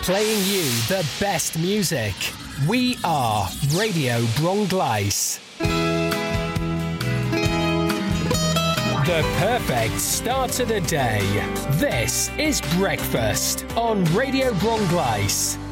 Playing you the best music. We are Radio Bronglais. The perfect start to the day. This is Breakfast on Radio Bronglais.